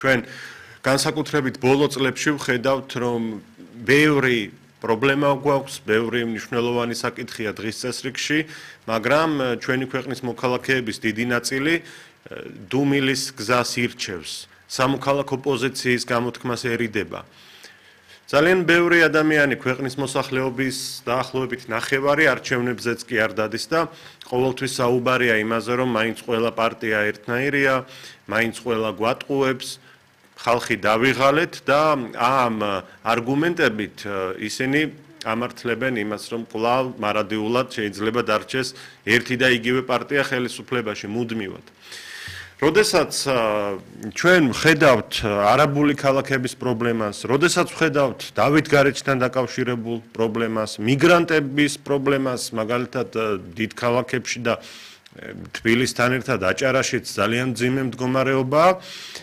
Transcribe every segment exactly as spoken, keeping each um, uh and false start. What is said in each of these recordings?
ჩვენ განსაკუთრებით ბოლო წლებში ვხედავთ, რომ ბევრი პრობლემა გვაქვს, ბევრი მნიშვნელოვანი საკითხია დღის წესრიგში, მაგრამ ჩვენი ქვეყნის მოქალაქეების დიდი ნაწილი დუმილის გზას ირჩევს, სამოქალაქო პოზიციის გამოთქმას ერიდება. ძალიან ბევრი ადამიანი ქვეყნის მოსახლეობის დაახლოებით ნახევარი არჩევნებზეც კი არ დადის და ყოველთვის საუბარია იმაზე, რომ მაინც ყველა პარტია ერთნაირია, მაინც ყველა გვატყუებს, ხალხი დავიღალეთ და ამ არგუმენტებით ისინი ამართლებენ იმას, რომ კვლავ მარადიულად შეიძლება დარჩეს ერთი და იგივე პარტია ხელისუფლებაში მუდმივად. როდესაც ჩვენ ვხედავთ არაბული ქალაქების პრობლემას, როდესაც ვხედავთ დავითგარეჯთან დაკავშირებულ პრობლემას, მიგრანტების პრობლემას, მაგალითად დიდ ქალაქებში და თბილისთან ერთად აჭარაშიც ძალიან მძიმე მდგომარეობაა,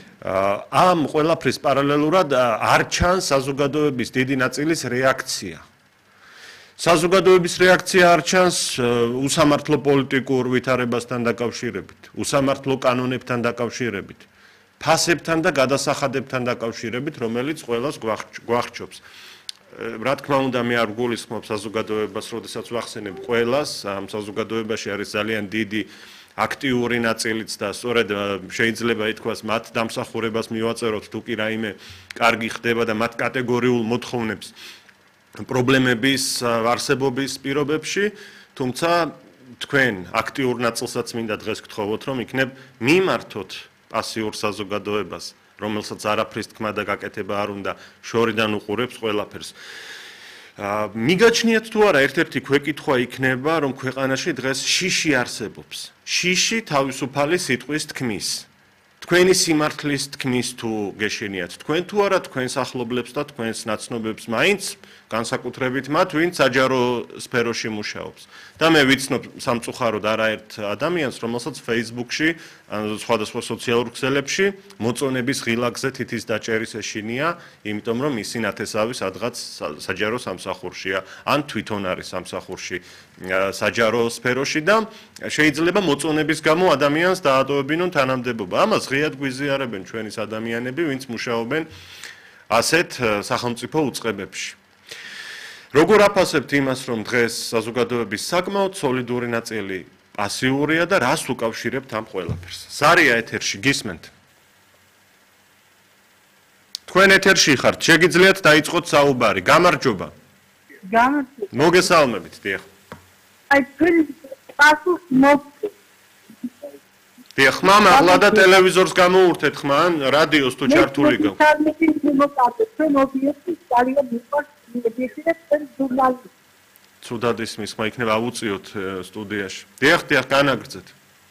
ამ ყველაფრის პარალელურად არ ჩანს საზოგადოების დიდი ნაწილის რეაქცია. საზოგადოების რეაქცია არ ჩანს უსამართლო პოლიტიკურ ვითარებასთან დაკავშირებით, უსამართლო კანონებთან დაკავშირებით, ფასებთან და გადასახადებთან დაკავშირებით, რომელიც ყველას გვახჩობს. რა თქმა უნდა, მე არ გულისხმობ საზოგადოებას, როდესაც ვახსენებ ყველას, ამ საზოგადოებაში არის ძალიან დიდი აქტიური ნაწილიც და სწორედ შეიძლება ითქვას, მათ დამსახურებას მივაწეროთ, თუ კი რაიმე კარგი ხდება და მათ კატეგორიულ მოთხოვნებს პრობლემების არსებობის პირობებში, თუმცა თქვენ აქტიურ ნაწილსაც მინდა დღეს გთხოვოთ, რომ იქნებ მიმართოთ პასიურ საზოგადოებას, რომელსაც არაფრის თქმა და გაკეთება არ უნდა, შორიდან უყურებს ყველაფერს. მიგაჩნიათ თუ არა, ერთ-ერთი ქვეკითხვა იქნება, რომ ქვეყანაში დღეს შიში არსებობს. შიში თავისუფალი სიტყვის თქმის. თქვენი სიმართლის თქმის თუ გეშინიათ, თქვენ თუ არა თქვენს ახლობლებს და თქვენს ნაცნობებს მაინც განსაკუთრებით მათ, ვინც საჯარო სფეროში მუშაობს. და მე ვიცნობ სამწუხაროდ არაერთ ადამიანს, რომელსაც Facebook-ში, ან სხვადასხვა სოციალურ ქსელებში მოწონების ღილაკზე თითის დაჭერის ეშინია, იმიტომ რომ მისი ნათესავი სადღაც საჯარო სამსახურშია, ან თვითონ არის სამსახურში საჯარო სფეროში და შეიძლება მოწონების გამო ადამიანს დაატოვებინონ თანამდებობა. ამას ღიად გვიზიარებენ ჩვენის ადამიანები, ვინც მუშაობენ ასეთ სახელმწიფო უწყებებში. როგორ აფასებთ იმას, რომ დღეს საზოგადოების საკმაოდ სოლიდური ნაწილი პასიურია და რას უკავშირებთ ამ ყველაფერს? ზარია ეთერში, გისმენთ? თქვენ ეთერში ხართ, შეგიძლიათ დაიწყოთ საუბარი. გამარჯობა. გამარჯობა. მოგესალმებით, დიახ. აი, თქვენ პასუხს მოგცეთ. დიახ, ხმამ ახლა და ტელევიზორს გამოურთეთ ხმა, ან რადიოს თუ ჩართული გაქვთ? თქვენ ობიექტი ძალიან მიყვარს. ცუდად ისმის, ხმა იქნება ავუწიოთ სტუდიაში. დიახ, დიახ, განაგრძეთ.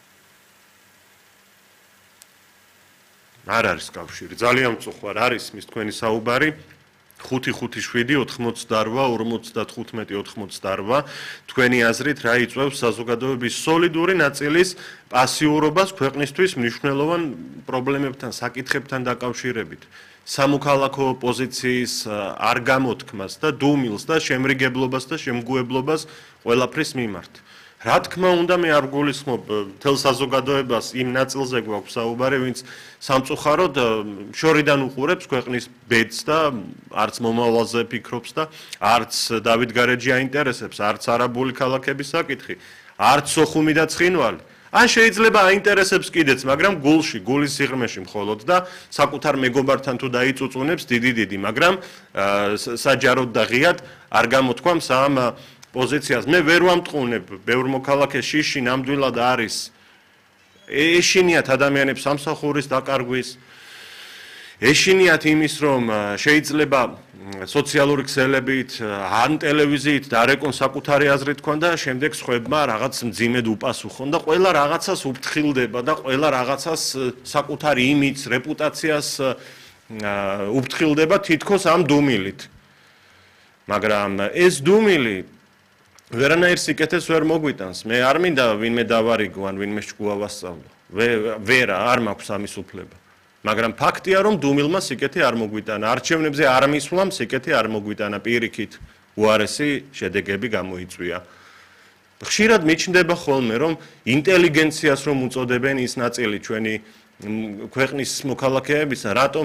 არ არის კავშირი, ძალიან მწუხვარ, არის მის თქვენი საუბარი. ხუთი ხუთი შვიდი ოთხმოცდაორვა ორმოცდათხუთმეტი ოთხმოცდაორვა თქვენი აზრით რა იწვევს საზოგადოების სოლიდური ნაწილის პასიურობას ქვეყნისთვის მნიშვნელოვან პრობლემებთან, საკითხებთან დაკავშირებით. სამოქალაქო პოზიციის არ გამოთქმას და დუმილს და შემრიგებლობას და შემგუებლობას ყველაფრის მიმართ. რა თქმა უნდა, მე არ გულისხმობ მთელ საზოგადოებას იმ ნაწილზე გვაქვს საუბარი, ვინც სამწუხაროდ შორიდან უყურებს ქვეყნის ბედს და არც მომავალზე ფიქრობს და არც დავითგარეჯი აინტერესებს, არც არაბული ქალაქების საკითხი, არც სოხუმი და ცხინვალი. ან შეიძლება აინტერესებს კიდეც, მაგრამ გულში, გულის სიღრმეში მხოლოდ და საკუთარ მეგობართან თუ დაიწუწუნებს დიდი დიდი, მაგრამ საჯაროდ და ღიად არ გამოთქვამს ამ პოზიციას. მე ვერ ვამტყუნებ ბევრ მოქალაქეს შიში ნამდვილად არის. ეშინიათ ადამიანებს სამსახურის დაკარგვის, ეშინიათ იმის, რომ შეიძლება სოციალური ქსელებით, ან ტელევიზიით დარეკონ საკუთარი აზრი თქვან და შემდეგ სხვებმა რაღაც მძიმედ უპასუხონ და ყველა რაღაცას უფრთხილდება და ყველა რაღაცას საკუთარ იმიჯს, რეპუტაციას უფრთხილდება თითქოს ამ დუმილით. მაგრამ ეს დუმილი ვერანაირ სიკეთეს ვერ მოგვიტანს. მე არ მინდა ვინმე დავარიგო ან ვინმე შგუა ვასწავლო. ვერა, არ მაქვს ამის უფლება. მაგრამ ფაქტია, რომ დუმილმა სიკეთე არ მოგვიტანა. არჩევნებზე არ მისვლამ სიკეთე არ მოგვიტანა, პირიქით უარესი შედეგები გამოიწვია. ხშირად მიჩნდება ხოლმე, რომ ინტელიგენციას რომ უწოდებენ ის ნაწილი ჩვენი ქვეყნის მოქალაქეებისა, რატომ